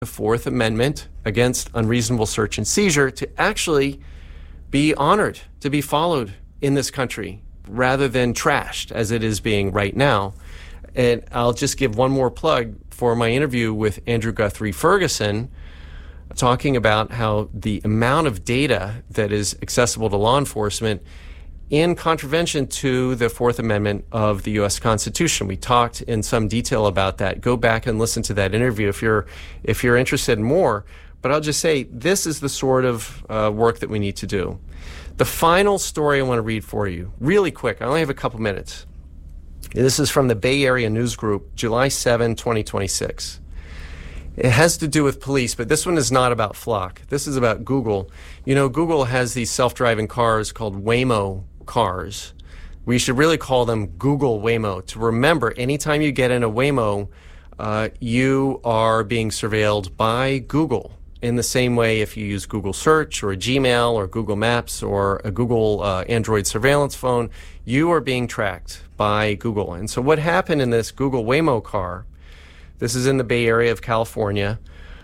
the Fourth Amendment against unreasonable search and seizure to actually be honored, to be followed in this country, rather than trashed as it is being right now. And I'll just give one more plug for my interview with Andrew Guthrie Ferguson, talking about how the amount of data that is accessible to law enforcement in contravention to the Fourth Amendment of the U.S. Constitution. We talked in some detail about that. Go back and listen to that interview if you're interested in more. But I'll just say this is the sort of work that we need to do. The final story I want to read for you, really quick. I only have a couple minutes. This is from the Bay Area News Group, July 7, 2026. It has to do with police, but this one is not about Flock. This is about Google. You know, Google has these self-driving cars called Waymo cars. We should really call them Google Waymo. To remember, anytime you get in a Waymo, you are being surveilled by Google. In the same way, if you use Google Search or Gmail or Google Maps or a Google Android surveillance phone, you are being tracked by Google. And so what happened in this Google Waymo car, this is in the Bay Area of California.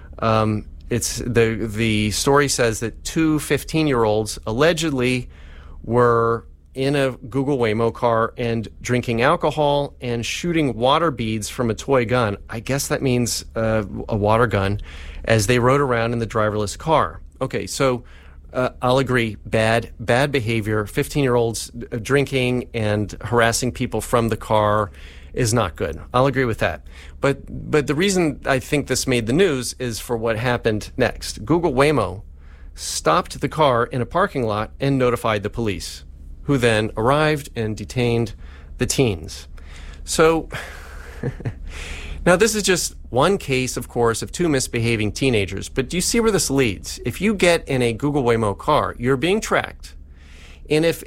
It's the story says that two 15-year-olds allegedly were in a Google Waymo car and drinking alcohol and shooting water beads from a toy gun. I guess that means a water gun, as they rode around in the driverless car. Okay, so I'll agree, bad behavior. 15-year-olds drinking and harassing people from the car is not good. I'll agree with that. But the reason I think this made the news is for what happened next. Google Waymo stopped the car in a parking lot and notified the police, who then arrived and detained the teens. So now this is just one case, of course, of two misbehaving teenagers. But do you see where this leads? If you get in a Google Waymo car, you're being tracked. And if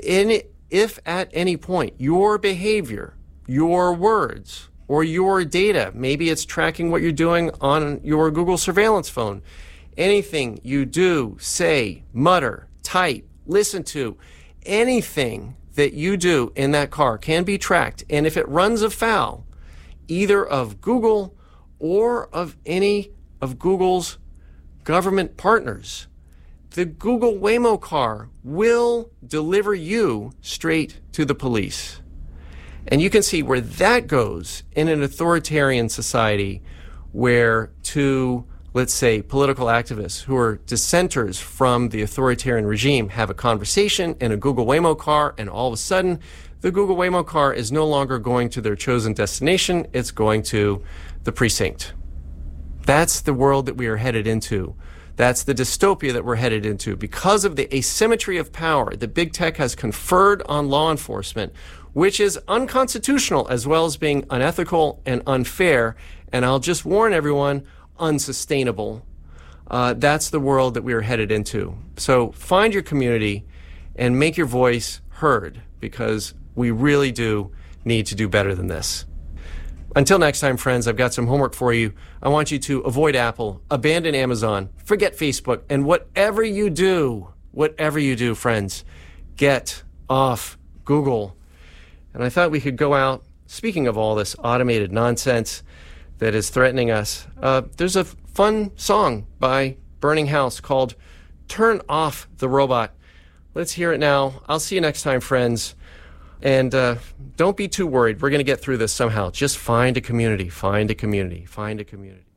at any point your behavior, your words, or your data, maybe it's tracking what you're doing on your Google surveillance phone, anything you do, say, mutter, type, listen to, anything that you do in that car can be tracked. And if it runs afoul either of Google or of any of Google's government partners, the Google Waymo car will deliver you straight to the police. And you can see where that goes in an authoritarian society where two, let's say, political activists who are dissenters from the authoritarian regime have a conversation in a Google Waymo car, and all of a sudden, the Google Waymo car is no longer going to their chosen destination, it's going to the precinct. That's the world that we are headed into. That's the dystopia that we're headed into. Because of the asymmetry of power that big tech has conferred on law enforcement, which is unconstitutional as well as being unethical and unfair, and I'll just warn everyone, unsustainable. That's the world that we are headed into. So find your community and make your voice heard, because we really do need to do better than this. Until next time, friends, I've got some homework for you. I want you to avoid Apple, abandon Amazon, forget Facebook, and whatever you do, friends, get off Google. And I thought we could go out, speaking of all this automated nonsense that is threatening us, there's a fun song by Burning House called Turn Off the Robot. Let's hear it now. I'll see you next time, friends. And don't be too worried. We're going to get through this somehow. Just find a community. Find a community. Find a community.